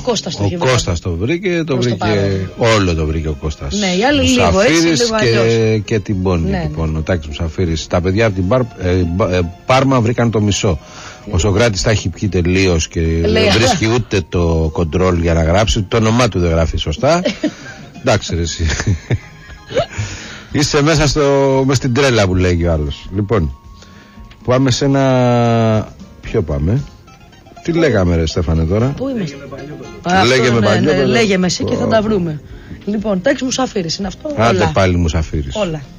Κώστας το είχε βρει. Ο Κώστας το βρήκε, όλο το βρήκε ο Κώστας. Ναι, οι άλλοι λίγο έτσι, λίγο αλλιώς. Και την Πόνη, ναι, λοιπόν, ο Τάκης Μουσαφίρης. Τα παιδιά από την Πάρμα βρήκαν το μισό. Ο Σοκράτης τα έχει πιει τελείως και δεν βρίσκει ούτε το κοντρόλ για να γράψει, το όνομά του δεν γράφει σωστά. Εντάξει ρε εσύ. Είσαι μέσα μες στην τρέλα που λέγει ο άλλος. Λοιπόν, πάμε σε ένα... Ποιο πάμε? Τι λέγαμε ρε Στέφανε τώρα? Πού είμαστε? Λέγε με εσύ και θα τα βρούμε. Λοιπόν, Τάκης Μουσαφίρης είναι αυτό. Άντε πάλι Μουσαφίρης. Όλα.